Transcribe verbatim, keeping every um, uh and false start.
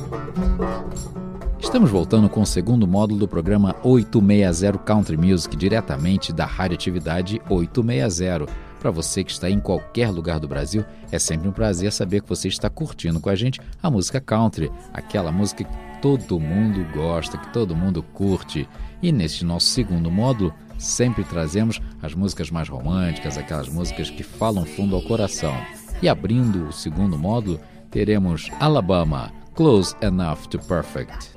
Estamos voltando com o segundo módulo do programa oitocentos e sessenta Country Music, diretamente da Radioatividade oitocentos e sessenta. Para você que está em qualquer lugar do Brasil, é sempre um prazer saber que você está curtindo com a gente a música country, aquela música que todo mundo gosta, que todo mundo curte. E neste nosso segundo módulo, sempre trazemos as músicas mais românticas, aquelas músicas que falam fundo ao coração. E abrindo o segundo módulo, teremos Alabama, Close Enough to Perfect.